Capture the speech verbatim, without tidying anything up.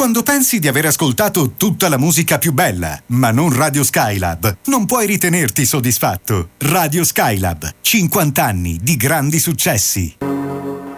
Quando pensi di aver ascoltato tutta la musica più bella, ma non Radio Skylab, non puoi ritenerti soddisfatto. Radio Skylab, cinquanta anni di grandi successi.